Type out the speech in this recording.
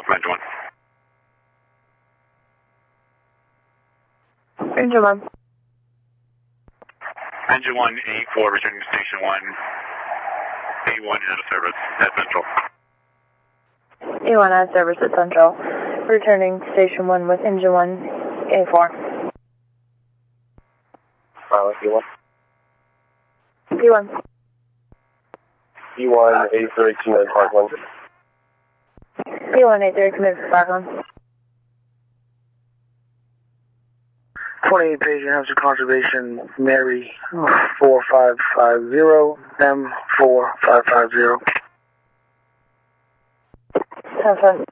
Engine 1. Engine 1. Engine 1, 84, returning to Station 1. A1 out of service at Central. A1 out of service at Central. Returning to Station 1 with Engine 1, A4. Pilot B1. B1. B1, A3, commit Parkland. B1, A3, commit for Parkland. 28 pager, Hampshire Conservation, Mary 4550, M4550. Have fun.